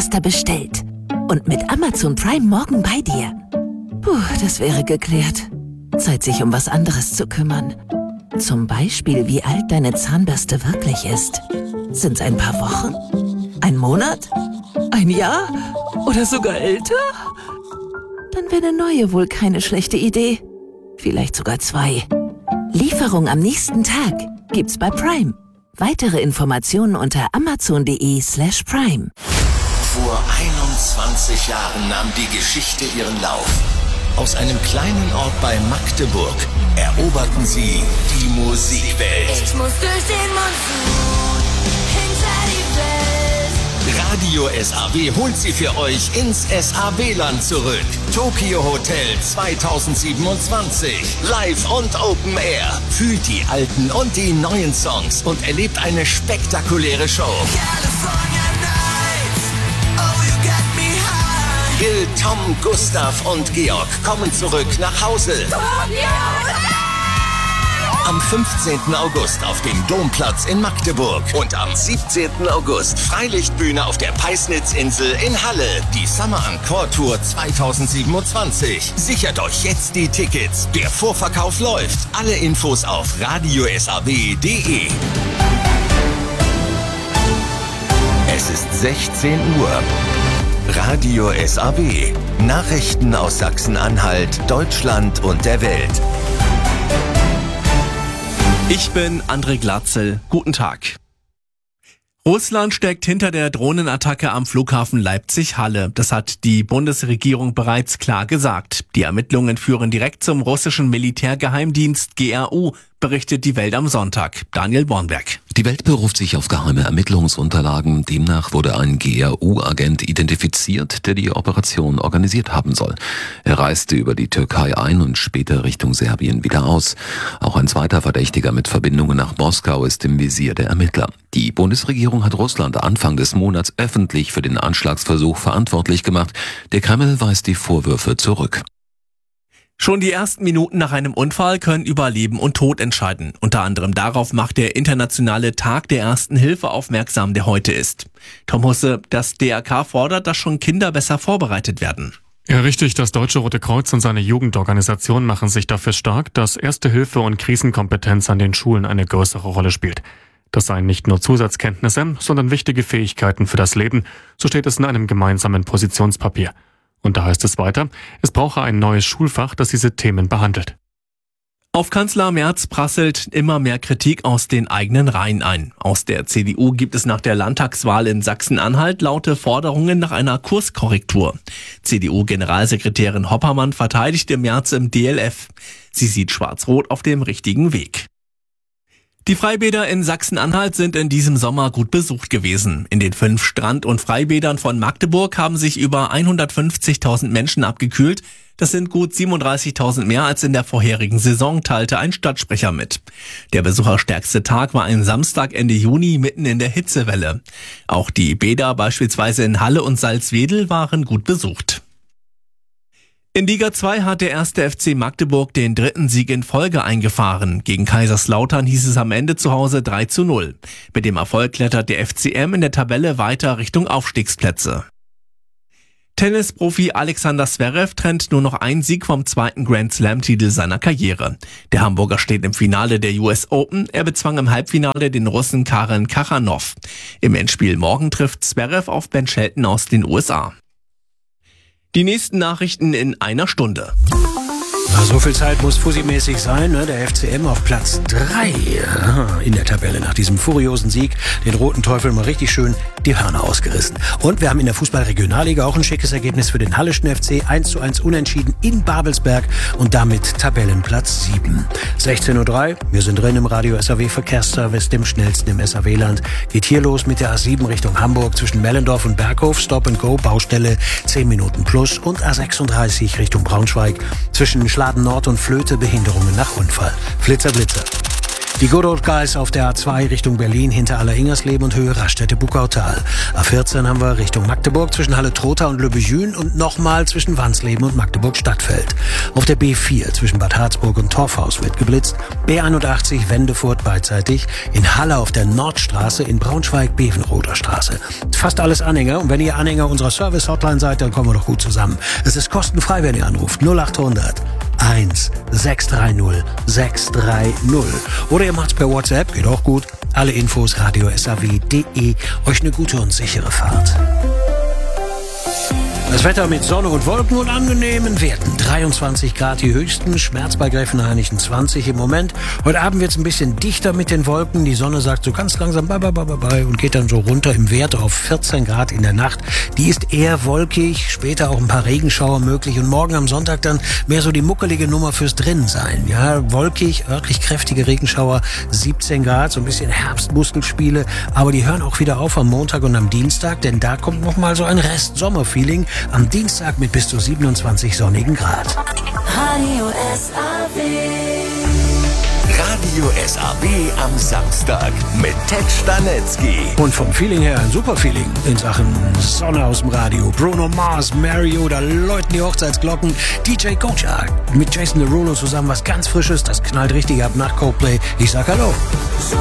Zahnpasta bestellt. Und mit Amazon Prime morgen bei dir. Puh, das wäre geklärt. Zeit, sich um was anderes zu kümmern. Zum Beispiel, wie alt deine Zahnbürste wirklich ist. Sind's ein paar Wochen? Ein Monat? Ein Jahr? Oder sogar älter? Dann wäre eine neue wohl keine schlechte Idee. Vielleicht sogar 2. Lieferung am nächsten Tag gibt's bei Prime. Weitere Informationen unter amazon.de/prime. Vor 21 Jahren nahm die Geschichte ihren Lauf. Aus einem kleinen Ort bei Magdeburg eroberten sie die Musikwelt. Ich muss durch den Monsun hinter die Welt. Radio SAW holt sie für euch ins SAW-Land zurück. Tokyo Hotel 2027. Live und Open Air. Fühlt die alten und die neuen Songs und erlebt eine spektakuläre Show. California Nights, oh you get me high. Gil, Tom, Gustav und Georg kommen zurück nach Hause. Am 15. August auf dem Domplatz in Magdeburg und am 17. August Freilichtbühne auf der Peisnitzinsel in Halle. Die Summer Encore Tour 2027. Sichert euch jetzt die Tickets. Der Vorverkauf läuft. Alle Infos auf radiosaw.de. Es ist 16 Uhr. Radio SAW. Nachrichten aus Sachsen-Anhalt, Deutschland und der Welt. Ich bin André Glatzel. Guten Tag. Russland steckt hinter der Drohnenattacke am Flughafen Leipzig-Halle. Das hat die Bundesregierung bereits klar gesagt. Die Ermittlungen führen direkt zum russischen Militärgeheimdienst GRU, berichtet die Welt am Sonntag. Daniel Bornberg. Die Welt beruft sich auf geheime Ermittlungsunterlagen. Demnach wurde ein GRU-Agent identifiziert, der die Operation organisiert haben soll. Er reiste über die Türkei ein und später Richtung Serbien wieder aus. Auch ein zweiter Verdächtiger mit Verbindungen nach Moskau ist im Visier der Ermittler. Die Bundesregierung hat Russland Anfang des Monats öffentlich für den Anschlagsversuch verantwortlich gemacht. Der Kreml weist die Vorwürfe zurück. Schon die ersten Minuten nach einem Unfall können über Leben und Tod entscheiden. Unter anderem darauf macht der internationale Tag der Ersten Hilfe aufmerksam, der heute ist. Tom Husse, das DRK fordert, dass schon Kinder besser vorbereitet werden. Ja, richtig. Das Deutsche Rote Kreuz und seine Jugendorganisation machen sich dafür stark, dass Erste Hilfe und Krisenkompetenz an den Schulen eine größere Rolle spielt. Das seien nicht nur Zusatzkenntnisse, sondern wichtige Fähigkeiten für das Leben, so steht es in einem gemeinsamen Positionspapier. Und da heißt es weiter, es brauche ein neues Schulfach, das diese Themen behandelt. Auf Kanzler Merz prasselt immer mehr Kritik aus den eigenen Reihen ein. Aus der CDU gibt es nach der Landtagswahl in Sachsen-Anhalt laute Forderungen nach einer Kurskorrektur. CDU-Generalsekretärin Hoppermann verteidigte Merz im DLF. Sie sieht Schwarz-Rot auf dem richtigen Weg. Die Freibäder in Sachsen-Anhalt sind in diesem Sommer gut besucht gewesen. In den 5 Strand- und Freibädern von Magdeburg haben sich über 150.000 Menschen abgekühlt. Das sind gut 37.000 mehr als in der vorherigen Saison, teilte ein Stadtsprecher mit. Der besucherstärkste Tag war ein Samstag Ende Juni mitten in der Hitzewelle. Auch die Bäder beispielsweise in Halle und Salzwedel waren gut besucht. In Liga 2 hat der 1. FC Magdeburg den 3. Sieg in Folge eingefahren. Gegen Kaiserslautern hieß es am Ende zu Hause 3:0. Mit dem Erfolg klettert der FCM in der Tabelle weiter Richtung Aufstiegsplätze. Tennisprofi Alexander Zverev trennt nur noch einen Sieg vom 2. Grand Slam-Titel seiner Karriere. Der Hamburger steht im Finale der US Open. Er bezwang im Halbfinale den Russen Karen Khachanov. Im Endspiel morgen trifft Zverev auf Ben Shelton aus den USA. Die nächsten Nachrichten in einer Stunde. Na, so viel Zeit muss fussi-mäßig sein, ne? Der FCM auf Platz 3 in der Tabelle nach diesem furiosen Sieg. Den Roten Teufel mal richtig schön die Hörner ausgerissen. Und wir haben in der Fußball-Regionalliga auch ein schickes Ergebnis für den Halleschen FC. 1:1 unentschieden in Babelsberg und damit Tabellenplatz 7. 16:03 Uhr, wir sind drin im Radio SAW Verkehrsservice, dem schnellsten im SAW-Land. Geht hier los mit der A7 Richtung Hamburg zwischen Mellendorf und Berghof. Stop and Go, Baustelle 10 Minuten plus. Und A36 Richtung Braunschweig zwischen Schladen Nord und Flöte, Behinderungen nach Unfall. Flitzer, Blitzer. Die Good Old Guys auf der A2 Richtung Berlin hinter Aller-Ingersleben und Höhe Raststätte-Buckautal. A14 haben wir Richtung Magdeburg zwischen Halle-Trotha und Le Bejün und nochmal zwischen Wansleben und Magdeburg-Stadtfeld. Auf der B4 zwischen Bad Harzburg und Torfhaus wird geblitzt. B81 Wendefurt beidseitig. In Halle auf der Nordstraße, in Braunschweig Bevenroder Straße. Fast alles Anhänger. Und wenn ihr Anhänger unserer Service-Hotline seid, dann kommen wir doch gut zusammen. Es ist kostenfrei, wenn ihr anruft. 0800 1630 630. Oder ihr macht's per WhatsApp, geht auch gut. Alle Infos radio-saw.de. Euch eine gute und sichere Fahrt. Das Wetter mit Sonne und Wolken und angenehmen Werten. 23 Grad die höchsten, Schmerz bei Gräfenhainichen 20 im Moment. Heute Abend wird es ein bisschen dichter mit den Wolken. Die Sonne sagt so ganz langsam bye, bye, bye, bye, bye und geht dann so runter im Wert auf 14 Grad in der Nacht. Die ist eher wolkig, später auch ein paar Regenschauer möglich und morgen am Sonntag dann mehr so die muckelige Nummer fürs Drinnensein. Ja, wolkig, örtlich kräftige Regenschauer, 17 Grad, so ein bisschen Herbstmuskelspiele, aber die hören auch wieder auf am Montag und am Dienstag, denn da kommt noch mal so ein Rest-Sommerfeeling. Am Dienstag mit bis zu 27 sonnigen Grad. Radio SAW. Radio SAW am Samstag mit Ted Stanetzky. Und vom Feeling her ein super Feeling in Sachen Sonne aus dem Radio. Bruno Mars, Mario, da läuten die Hochzeitsglocken. DJ Kojak mit Jason Derulo zusammen was ganz Frisches. Das knallt richtig ab nach Coldplay. Ich sag Hallo.